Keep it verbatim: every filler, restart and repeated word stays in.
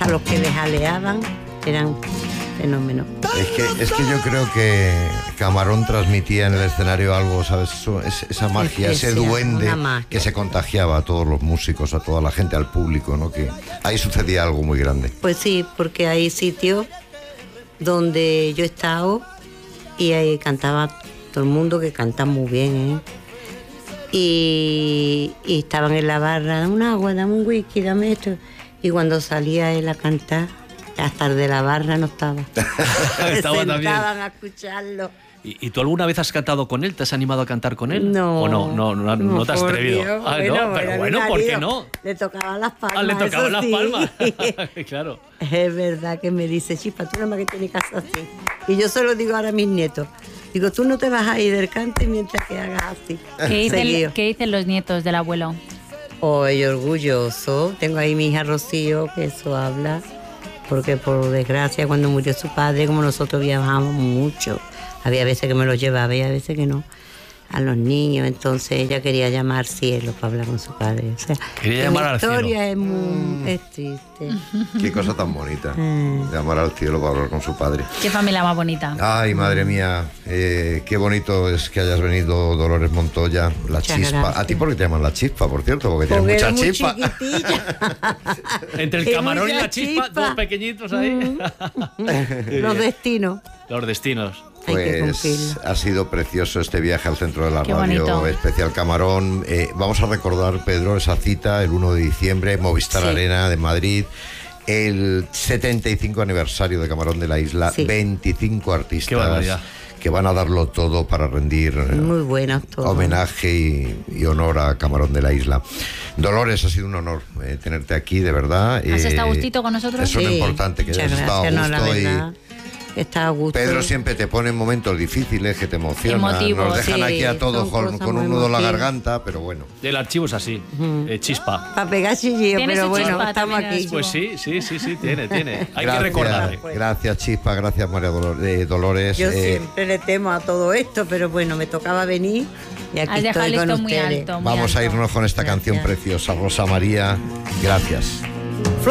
hasta los que les aleaban eran fenómenos. Es que, es que yo creo que Camarón transmitía en el escenario algo, ¿sabes? Eso, es, esa magia, ese duende que se contagiaba a todos los músicos, a toda la gente, al público, ¿no? Que ahí sucedía algo muy grande. Pues sí, porque hay sitios donde yo he estado y ahí cantaba todo el mundo, que canta muy bien, ¿eh? Y, y estaban en la barra, dame un agua, dame un whisky, dame esto. Y cuando salía él a cantar, hasta el de la barra no estaba. Estaba Se también. sentaban a escucharlo. ¿Y, ¿Y tú alguna vez has cantado con él? ¿Te has animado a cantar con él? No. ¿O no? No, no, no, no te has por atrevido. Dios, Ah, bueno, no, pero era bueno, mi ¿por qué marido. no? Le tocaban las palmas. Ah, le tocaban eso las sí. palmas. Claro. Es verdad que me dice, Chispa, tú nada más que tienes que hacer así. Y yo se lo digo ahora a mis nietos. Digo, tú no te vas a ir del cante mientras que hagas así. ¿Qué dicen, Seguido. ¿Qué dicen los nietos del abuelo? Hoy orgulloso. Tengo ahí mi hija Rocío, que eso habla. Porque por desgracia, cuando murió su padre, como nosotros viajábamos mucho, había veces que me lo llevaba y a veces que no, a los niños. Entonces ella quería llamar cielo para hablar con su padre. O sea, Quería llamar al cielo. La historia es muy es triste. Qué cosa tan bonita, Mm. llamar al cielo para hablar con su padre. Qué familia más bonita. Ay, madre mía, eh, qué bonito es que hayas venido, Dolores Montoya, la Muchas chispa. gracias. ¿A ti por qué te llaman la chispa, por cierto? Porque tienes Porque mucha era muy chispa. chiquitilla. Entre el Qué camarón y mucha la chispa, chispa. dos pequeñitos ahí. Los destinos. Los destinos. Hay que Pues cumplirlo. ha sido precioso este viaje al centro de la Qué radio, bonito. especial Camarón. Eh, vamos a recordar, Pedro, esa cita el uno de diciembre, Movistar Sí. Arena de Madrid, el setenta y cinco aniversario de Camarón de la Isla, Sí. veinticinco Qué artistas barbaridad. que van a darlo todo para rendir eh, Muy buenos todos. homenaje y, y honor a Camarón de la Isla. Dolores, ha sido un honor eh, tenerte aquí, de verdad. ¿Has Eh, estado a gustito con nosotros? Eso es lo Sí, importante, que muchas hayas estado a gracias, gusto. no, la y verdad, está a gusto. Pedro siempre te pone en momentos difíciles, que te emociona. Emotivos, Nos dejan sí, aquí a todos son con, cosas con muy un nudo en la emotivas. garganta, pero bueno. El archivo es así, eh, chispa. Para pegar chillillo, Tiene pero su bueno, chispa estamos también, aquí. el Pues sí, sí, sí, sí, tiene, tiene. Hay que Gracias, recordarle. Gracias, Chispa, gracias, María Dolor- eh, Dolores. Yo Eh, siempre le temo a todo esto, pero bueno, me tocaba venir y aquí Has dejado estoy el con listón muy ustedes. alto. muy vamos a alto. irnos con esta Gracias. canción preciosa, Rosa María. Gracias.